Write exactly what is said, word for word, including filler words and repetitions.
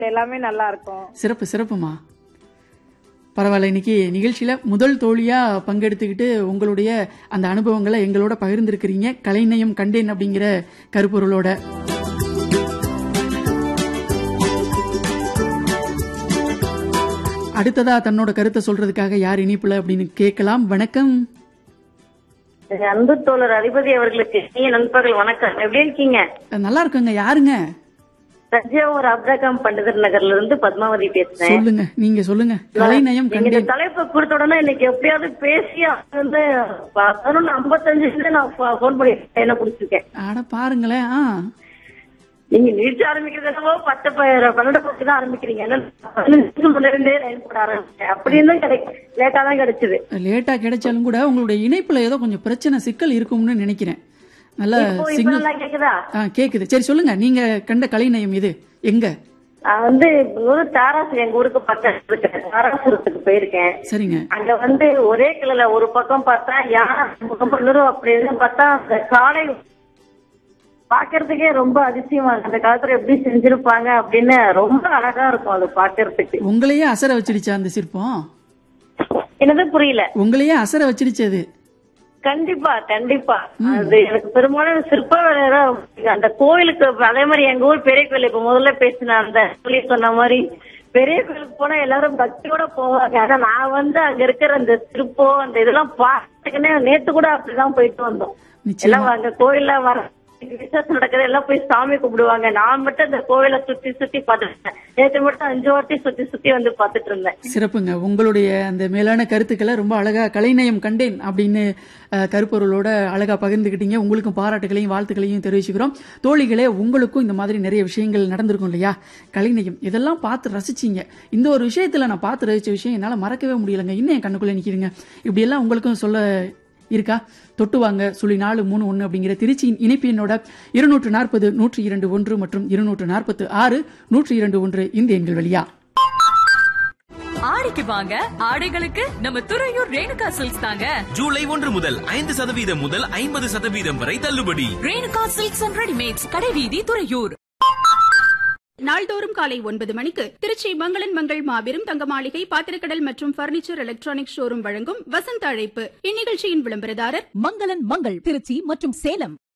எல்லாமே நல்லா இருக்கும். சிறப்பு சிறப்புமா. பரவாயில்ல, இன்னைக்கு நிகழ்ச்சியில முதல் தோழியா பங்கெடுத்துக்கிட்டு உங்களுடைய அந்த அனுபவங்களை எங்களோட பகிர்ந்திருக்கிறீங்க. கலைநயம் கண்டேன் அப்படிங்கிற கருப்பொருளோட. அடுத்ததா தன்னோட கருத்தை சொல்றதுக்காக யார் இனிப்புல அப்படின்னு கேட்கலாம். வணக்கம். அன்பு தோழர் அதிபதி அவர்களுக்கு இனிய நண்பர்கள் வணக்கம். எப்படி இருக்கீங்க? நல்லா இருக்குங்க. யாருங்க? தஞ்சாவூர் அப்ரகாம் பண்டிதர் நகர்ல இருந்து பத்மாவதி பேசுறேன். சொல்லுங்க, நீங்க சொல்லுங்க. கலைநயம் கண்டேன் தலைப்பு கொடுத்த உடனே இன்னைக்கு எப்படியாவது பேசி வந்து பதினொன்னு ஐம்பத்தஞ்சு நான் போன் பண்ணி என்ன குடிச்சிருக்கேன். ஆட பாருங்களேன். நீங்க நீச்சு ஆரம்பிக்கிறது என்னவோ பத்து பன்னெண்டு பத்து தான் ஆரம்பிக்கிறீங்க. அப்படின்னு லேட்டா தான் கிடைச்சது. லேட்டா கிடைச்சாலும் கூட உங்களுடைய இணைப்புல ஏதோ கொஞ்சம் பிரச்சனை சிக்கல் இருக்கும்னு நினைக்கிறேன். நல்ல சிக்னல் கேக்குதா? கேக்குது. சரி சொல்லுங்க, நீங்க கண்ட கலைநயம் இது எங்க? வந்து தாராசு எங்க ஊருக்கு பக்கம் தாராசுரத்துக்கு போயிருக்கேன். சரிங்க. அங்க வந்து ஒரே கிளைல ஒரு பக்கம் பார்த்தா யானை அப்படின்னு பார்த்தா அந்த காலை பாக்குறதுக்கே ரொம்ப அதிசயமா இருக்கு. அந்த காலத்துல எப்படி செஞ்சிருப்பாங்க அப்படின்னு ரொம்ப அழகா இருக்கும் அது பாக்குறதுக்கு. உங்களையே அசர வச்சிருச்சா அந்த சிற்பம்? என்னது புரியல? உங்களையே அசர வச்சிருச்சது. கண்டிப்பா கண்டிப்பா. அது எனக்கு பெரும்பாலும் சிற்ப வேலை. அந்த கோயிலுக்கு அதே மாதிரி எங்க ஊர் பெரிய கோயில் இப்ப முதல்ல பேசின அந்த சொன்ன மாதிரி பெரிய கோயிலுக்கு போனா எல்லாரும் பக்தியோட போவாங்க. ஆனா நான் வந்து அங்க இருக்கிற அந்த சிற்பம் அந்த இதெல்லாம் பாத்துக்கினே நேத்து கூட அப்படிதான் போயிட்டு வந்தோம். எல்லாம் அங்க கோயில்ல வர விசேஷம் நடக்குது, எல்லாம் போய் சாமி கும்பிடுவாங்க. நான் மட்டும் அந்த கோவிலை சுத்தி சுத்தி பாத்துட்டேன். நேற்று மட்டும் அஞ்சு வாட்டி சுத்தி சுத்தி வந்து பாத்துட்டு இருந்தேன். சிறப்புங்க. உங்களுடைய அந்த மேலான கருத்துக்களை ரொம்ப அழகா கலைநயம் கண்டேன் அப்படின்னு கருப்பொருளோட அழகா பகிர்ந்துகிட்டீங்க. உங்களுக்கும் பாராட்டுகளையும் வாழ்த்துக்களையும் தெரிவிச்சுக்கிறோம். தோழிகளே, உங்களுக்கும் இந்த மாதிரி நிறைய விஷயங்கள் நடந்திருக்கும் இல்லையா? கலைநயம் இதெல்லாம் பார்த்து ரசிச்சீங்க. இந்த ஒரு விஷயத்துல நான் பார்த்து ரசிச்ச விஷயம் என்னால மறக்கவே முடியலங்க. இன்னும் என் கண்ணுக்குள்ள நிக்கிறீங்க. இப்படி எல்லாம் உங்களுக்கும் சொல்ல இருக்கா? தொட்டு வாங்க சுழி நாலு மூணு ஒன்னு அப்படிங்கிற திருச்சியின் இணைப்பு எண்ணோட இருநூற்று நாற்பது நூற்றி இரண்டு ஒன்று மற்றும் இருநூற்று நாற்பத்து ஆறு நூற்றி இரண்டு ஒன்று இந்த எண்கள் வழியா. ஆடிக்கு வாங்க, ஆடைகளுக்கு நம்ம துறையூர் ரேணுகா சில்க்ஸ் தாங்க. ஜூலை ஒன்று முதல் ஐந்து சதவீதம் முதல் ஐம்பது சதவீதம் வரை தள்ளுபடி. ரேணுகா சில்க்ஸ் அண்ட் ரெடிமேட்ஸ், கடைவீதி, துறையூர். நாள்தோறும் காலை ஒன்பது மணிக்கு திருச்சி மங்களன் மங்கள் மாபெரும் தங்க மாளிகை பாத்திரக்கடல் மற்றும் பர்னிச்சர் எலக்ட்ரானிக் ஷோரூம் வழங்கும் வசந்த அழைப்பு. இந்நிகழ்ச்சியின் விளம்பரதாரர் மங்களன் மங்கள் திருச்சி மற்றும் சேலம்.